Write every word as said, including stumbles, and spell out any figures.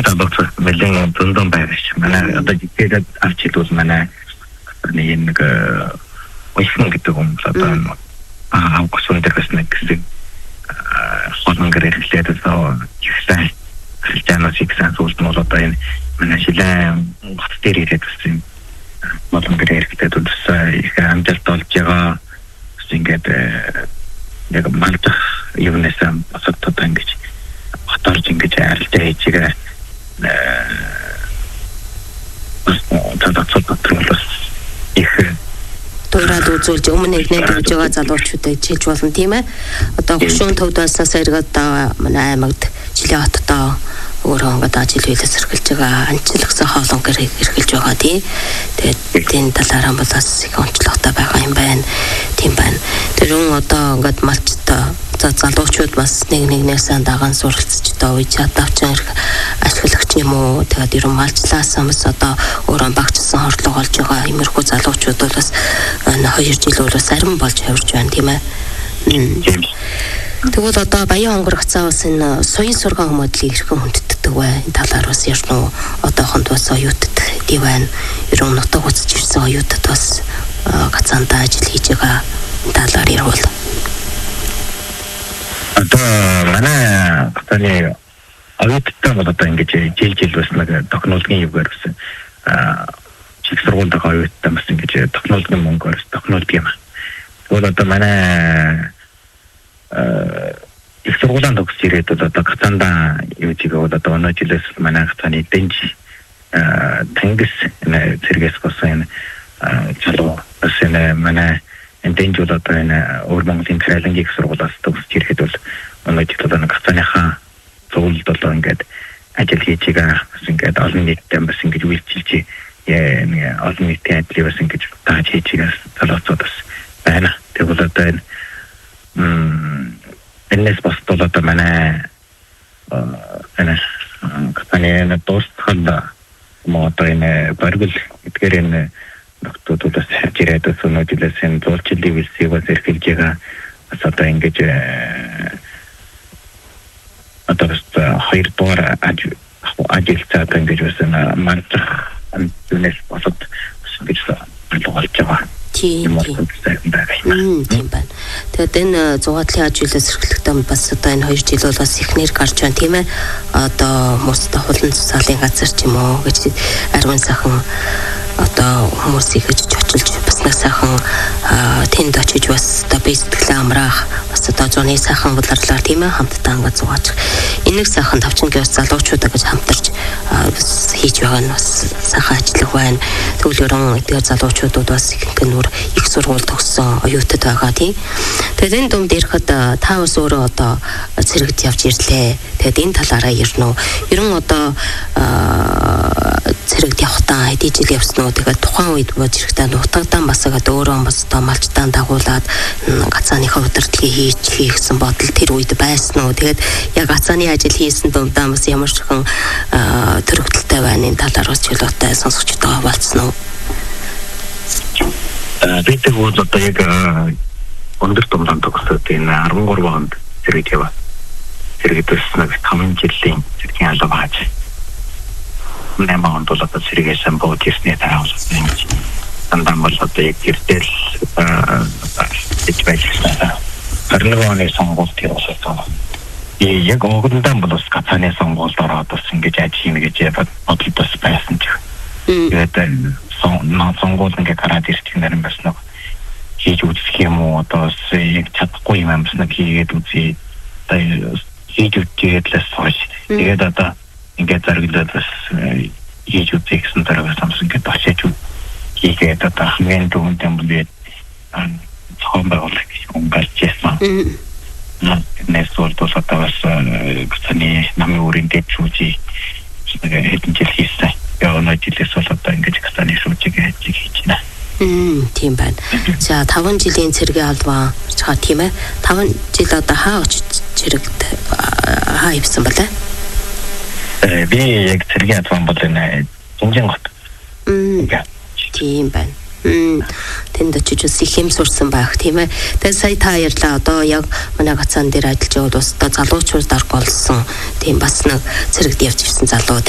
Тэний талбарт нэлээд зөндөн байгаа ш. Манай одоо тэгээд авч идвэл манай нэг ойхон гэдэг юм л одоо аа гусын дээрээс нэг гэсэн холон гэрэлтэй тоо ихсэн христианос ихсэн зүйлд нь бол одоо энэ манай шилэн бат дээр ирээд гэсэн молон гэрэлтэй тулсаа их амжилт болж байгаа ингээд яг мандах юунесаа босоод ингэж хатарч ингэж арилжаа хийж байгаа э их Тураад үзүүлж өмнө нэг нэгж байгаа залуучуудыг чилж болно тийм ээ. Одоо гушуун төвд болсноос эргээд манай аймагт жилийн хотдоо өөрөө ингээд ажил үйлс эрхэлж байгаа анчлагсан хоолон гэр эрхэлж байгаа тийм. Тэгээд энэ талаараа бол бас их онцлогтой байгаа юм байна. Тийм байна. Тэрүүн одоо ингээд малчтай залуучууд бас нэг нэгнээсээ дагаан суралцж одоо үе чадавчин ашиглагч юм уу тэгээд ерөн малчлаас амс одоо өөрөө багчсан хордлого болж байгаа иймэрхүү залуучууд бол бас хоёр жил бол бас арим болж явж байна тийм ээ. Тэгвэл одоо Баян онгоргоцоо бас энэ соён сургаан хүмүүдлийг хэрхэн хүндэтдэг вэ? Энэ талаар бас ярина уу? Одоохонд бас оюутад тийм байна. Ерөн нутаг уцж ирсэн оюутад бас гацаандаа ажил хийж байгаа энэ талаар ярил. Одоо манай гацааны оюуттай бол одоо ингэж жил жил бас нэг технологийн югаар бас чих сургуульд байгаа оюуттай бас ингэж технологийн мөнгөөр технологи юм. Тэгвэл одоо манай их сургуулийн төгсөж ирээд бол одоо гацаандаа юу чигээ бол одоо өнөө жилээс манай гацааны дэнж тэнгис зэрэгс госон чалуу бас энэ манай энэ дэнж бол одоо энэ өөр Монголын Каралингийн их сургуулиас төгсөж ирэхэд бол өнөө жил одоо гацааныхаа зөвлөлд бол ингээд ажил хийж байгаа бас ингээд олон нийтэд бас ингэж үйлчилж яа олон нийтийн ажлыг бас ингэж тааж хийж байгаа залуучууд бас байна. Тэгвэл одоо энэ энэс бас бол одоо манай энэ гацааны дуустал мото энэ баргал эдгээр энэ нөхдүүд бас харж ирээд өнөө жилээс энэ зурчлалыг үлсийг бас эрхэлж байгаа бас одоо ингэж одоо бас хоёр дугаар ажил ажиллаад ингэж бас мандах үнэс босод ингэж болж байгаа. Тийм тийм байна. Тэгээд энэ зугаатлын ажлаас эрхлэхдээ бас одоо энэ хоёр жил бол бас ихнэр гарч байна тийм ээ. Одоо хүмүүст хулан цуцаалын газар ч юм уу гэж арван сайхан одоо хүмүүсийг гэж очилж бас нэг сайхан тэнд очиж бас одоо би сэтгэлээ амраах бас одоо зуны сайхан боларлаар тийм ээ хамтдаа ингээд зугаач. Энийг сайхан тавчингийн залуучуудаа гэж хамтарч хийж байгаа нь бас сайхан ажиллах байна. Тэгвэл ерөн эдгээр залуучуудад бас их нүр их сургууль төгссөн оюутад байгаа тийм. Тэгээд энэ дунд ирэхэд та бас өөрөө одоо цэрэгт явж ирлээ. Тэгээд энэ талаараа ярина уу? Ерөн одоо цэрэгт явахтаа хэдий жил явсан уу? Тэгээд тухайн үед бож ирэхдээ нутагдан бас тэгээд өөрөө бас одоо малчтаан дагуулад гацааныхаа удирдлагыг хийж хийгсэн бодол тэр үед байсан уу? Тэгээд яг гацааны ажил хийсэн дундаа бас ямар ч хэн төрөгдөлтэй байна энэ талаар бас чөлөөтэй сонсогчдоо болцсон уу? Бид тэгвэл одоо яг өндөр томлон төгсөөд энэ арван гурван онд зэрэг яваа. Зэрэгдээс нэг таван жилийн зэргийн алба хааж. Нэмэнд бол одоо зэрэгэсэн бод ирснээ таавсан юм чи. Андам бол одоо яг гэртэл гэж байлаа. Харин оны сонгуульд явсан. И яг өгдөнтэй бол бас гацааны сонгуульд ороод бас ингэж ажил хийнэ гэж бодлоос байсан ч. Тэгээд сонгуул ингээ гараад ирчих нэрэн бас нэг хийж үзэх юм уу одоо яг чадахгүй юм бас нэг хийгээд үзье. Одоо хийж үзээд л сууж. Тэгээд одоо ингээ зэрэглээд бас хийж үзэх гэсэн дараа бас ингээ бачиж хийгээд одоо хамгийн түрүүнд юм бол цаан байгуулах юм гарч ирсэн. Нэсвол то одоо бас гацааны намын өрийн дэд шүүжи хэдэн жил хийсэн. Яг нэг жилээс бол одоо ингэж гацааны шүүжиг хийж байна. Мм тийм байна. За таван жилийн цэргийн албаа чаа тийм ээ. таван жил одоо хаа очиж цэрэгт хаа ивсэн балаа? Э би яг цэргийн албан бол энэ Жинжингот. Мм тийм байна. Мм тэнд очиж их юм сурсан байх тийм ээ. Тэгээ сая та ярьлаа одоо яг манай гацаан дээр ажиллаж байгаа бол бас залуучууд арга болсон тийм бас нэг цэрэгт явж ирсэн залуу